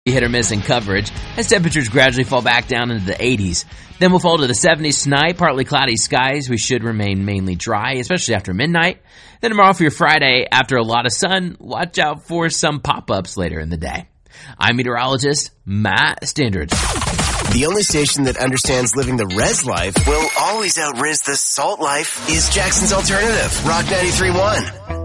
hit or miss in coverage as temperatures gradually fall back down into the 80s. Then we'll fall to the 70s tonight, partly cloudy skies. We should remain mainly dry, especially after midnight. Then tomorrow for your Friday, after a lot of sun, watch out for some pop-ups later in the day. I'm meteorologist Matt Standridge. The only station that understands living the res life will always out-res the salt life is Jackson's Alternative, Rock 93.1.